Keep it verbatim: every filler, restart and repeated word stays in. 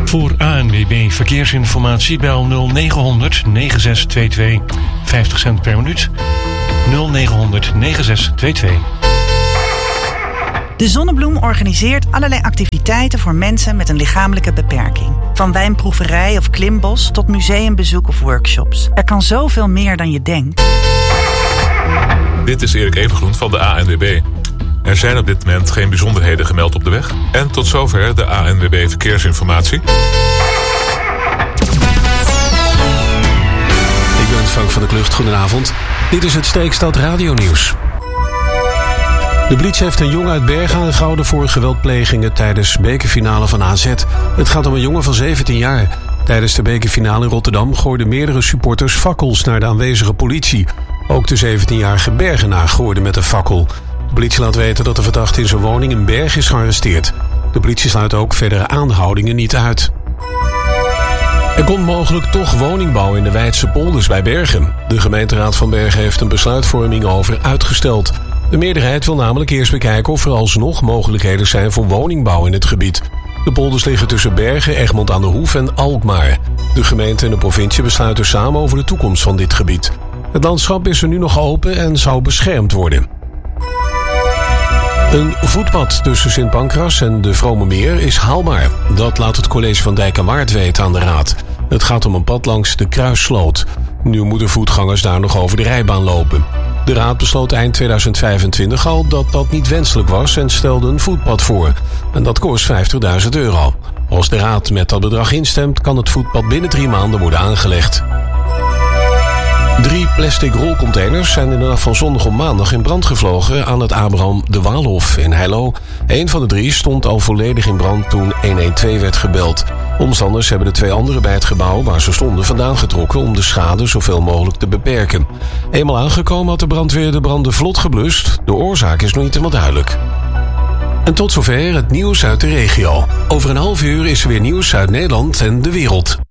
Voor A N W B Verkeersinformatie bel nul negen honderd negen zes twee twee. vijftig cent per minuut. nul negen honderd negen zes twee twee. De Zonnebloem organiseert allerlei activiteiten voor mensen met een lichamelijke beperking. Van wijnproeverij of klimbos tot museumbezoek of workshops. Er kan zoveel meer dan je denkt. Dit is Erik Evengroen van de A N W B. Er zijn op dit moment geen bijzonderheden gemeld op de weg. En tot zover de A N W B Verkeersinformatie. Ik ben Frank van der Klucht, goedenavond. Dit is het Steekstad Radio-nieuws. De politie heeft een jongen uit Bergen aangehouden voor geweldplegingen tijdens bekerfinale van A Z. Het gaat om een jongen van zeventien jaar. Tijdens de bekerfinale in Rotterdam gooiden meerdere supporters fakkels naar de aanwezige politie. Ook de zeventienjarige Bergenaar gooide met een fakkel. De politie laat weten dat de verdachte in zijn woning in Berg is gearresteerd. De politie sluit ook verdere aanhoudingen niet uit. Er komt mogelijk toch woningbouw in de Weidse polders bij Bergen. De gemeenteraad van Bergen heeft een besluitvorming over uitgesteld. De meerderheid wil namelijk eerst bekijken of er alsnog mogelijkheden zijn voor woningbouw in het gebied. De polders liggen tussen Bergen, Egmond aan de Hoef en Alkmaar. De gemeente en de provincie besluiten samen over de toekomst van dit gebied. Het landschap is er nu nog open en zou beschermd worden. Een voetpad tussen Sint Pancras en de Vrome Meer is haalbaar. Dat laat het college van Dijk en Waard weten aan de raad. Het gaat om een pad langs de Kruissloot. Nu moeten voetgangers daar nog over de rijbaan lopen. De raad besloot eind tweeduizend vijfentwintig al dat dat niet wenselijk was en stelde een voetpad voor. En dat kost vijftigduizend euro. Als de raad met dat bedrag instemt, kan het voetpad binnen drie maanden worden aangelegd. Drie plastic rolcontainers zijn in de nacht van zondag op maandag in brand gevlogen aan het Abraham de Waalhof in Heilo. Eén van de drie stond al volledig in brand toen honderdtwaalf werd gebeld. Omstanders hebben de twee anderen bij het gebouw waar ze stonden vandaan getrokken om de schade zoveel mogelijk te beperken. Eenmaal aangekomen had de brandweer de branden vlot geblust. De oorzaak is nog niet helemaal duidelijk. En tot zover het nieuws uit de regio. Over een half uur is er weer nieuws uit Nederland en de wereld.